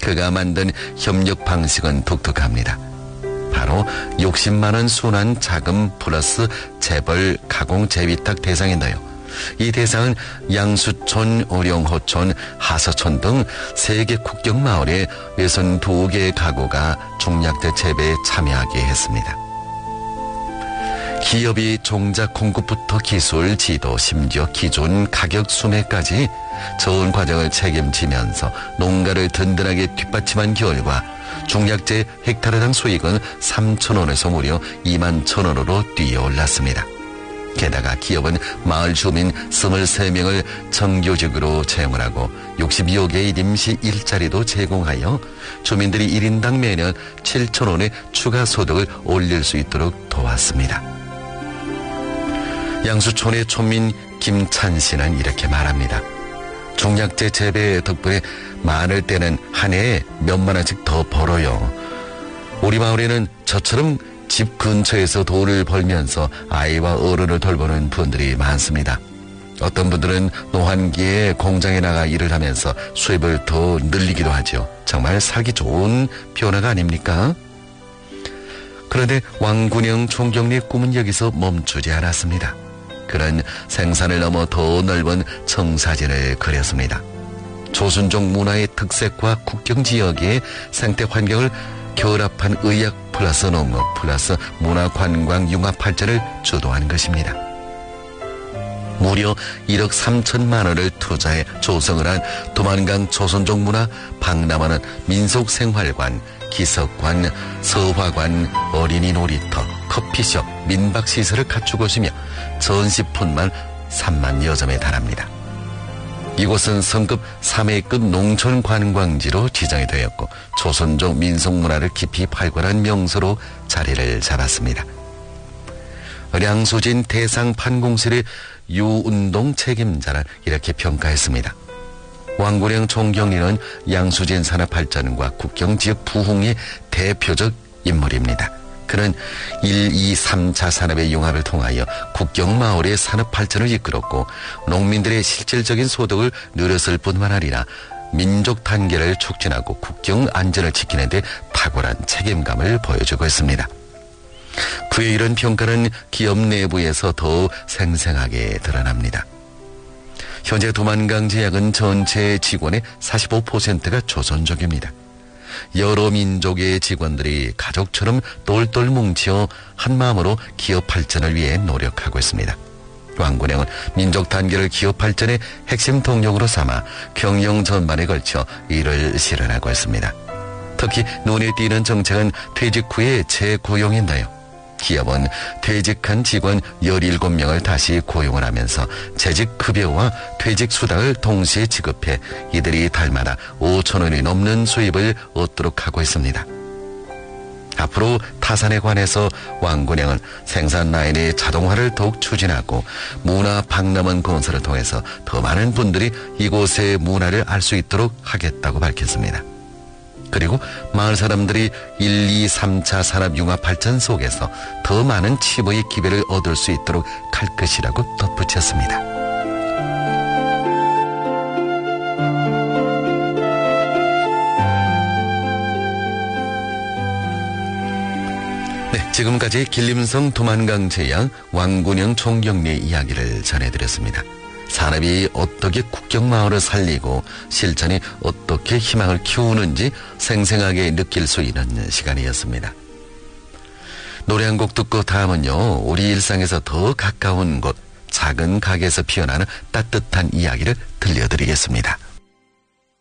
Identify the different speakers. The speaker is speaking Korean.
Speaker 1: 그가 만든 협력 방식은 독특합니다. 바로 욕심 많은 순환 자금 플러스 재벌 가공 재위탁 대상인데요. 이 대상은 양수촌, 오령호촌, 하서촌 등 3개 국경마을에 62개의 가구가 종약제 재배에 참여하게 했습니다. 기업이 종작 공급부터 기술, 지도, 심지어 기존 가격 수매까지 전 과정을 책임지면서 농가를 든든하게 뒷받침한 결과 종약제 헥타르당 수익은 3,000원에서 무려 21,000원으로 뛰어올랐습니다. 게다가 기업은 마을 주민 23명을 정규직으로 채용을 하고 62여 개의 임시 일자리도 제공하여 주민들이 1인당 매년 7,000원의 추가 소득을 올릴 수 있도록 도왔습니다. 양수촌의 촌민 김찬 씨는 이렇게 말합니다. 종약제 재배 덕분에 마늘 때는 한 해에 몇만 원씩 더 벌어요. 우리 마을에는 저처럼 집 근처에서 돈을 벌면서 아이와 어른을 돌보는 분들이 많습니다. 어떤 분들은 노환기에 공장에 나가 일을 하면서 수입을 더 늘리기도 하죠. 정말 살기 좋은 변화가 아닙니까? 그런데 왕군영 총경리의 꿈은 여기서 멈추지 않았습니다. 그는 생산을 넘어 더 넓은 청사진을 그렸습니다. 조선족 문화의 특색과 국경지역의 생태 환경을 결합한 의학 플러스 농업 플러스 문화관광 융합 발전을 주도한 것입니다. 무려 1억 3천만 원을 투자해 조성을 한 도만강 조선족 문화 박람회는 민속생활관, 기석관, 서화관, 어린이 놀이터, 커피숍, 민박시설을 갖추고 있으며 전시품만 3만여 점에 달합니다. 이곳은 성급 3A급 농촌관광지로 지정이 되었고 조선족 민속문화를 깊이 발굴한 명소로 자리를 잡았습니다. 량수진 대상판공실의 유운동 책임자는 이렇게 평가했습니다. 왕군영 총경리는 양수진 산업 발전과 국경지역 부흥의 대표적 인물입니다. 그는 1, 2, 3차 산업의 융합을 통하여 국경마을의 산업 발전을 이끌었고 농민들의 실질적인 소득을 늘었을 뿐만 아니라 민족 단계를 촉진하고 국경 안전을 지키는 데 탁월한 책임감을 보여주고 있습니다. 그의 이런 평가는 기업 내부에서 더 생생하게 드러납니다. 현재 도만강제약은 전체 직원의 45%가 조선족입니다. 여러 민족의 직원들이 가족처럼 똘똘 뭉쳐 한마음으로 기업 발전을 위해 노력하고 있습니다. 왕군영은 민족 단계를 기업 발전의 핵심 동력으로 삼아 경영 전반에 걸쳐 이를 실현하고 있습니다. 특히 눈에 띄는 정책은 퇴직 후의 재고용인데요. 기업은 퇴직한 직원 17명을 다시 고용을 하면서 재직급여와 퇴직수당을 동시에 지급해 이들이 달마다 5,000원이 넘는 수입을 얻도록 하고 있습니다. 앞으로 타산에 관해서 왕군영은 생산 라인의 자동화를 더욱 추진하고 문화 박람원 건설을 통해서 더 많은 분들이 이곳의 문화를 알 수 있도록 하겠다고 밝혔습니다. 그리고 마을 사람들이 1, 2, 3차 산업융합 발전 속에서 더 많은 취업의 기회를 얻을 수 있도록 할 것이라고 덧붙였습니다. 네, 지금까지 길림성 도만강제약 왕군영 총경리 이야기를 전해드렸습니다. 산업이 어떻게 국경마을을 살리고 실천이 어떻게 희망을 키우는지 생생하게 느낄 수 있는 시간이었습니다. 노래 한 곡 듣고 다음은요, 우리 일상에서 더 가까운 곳 작은 가게에서 피어나는 따뜻한 이야기를 들려드리겠습니다.